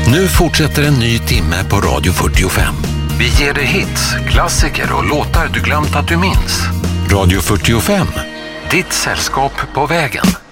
Nu fortsätter en ny timme på Radio 45. Vi ger dig hits, klassiker och låtar du glömt att du minns. Radio 45, ditt sällskap på vägen.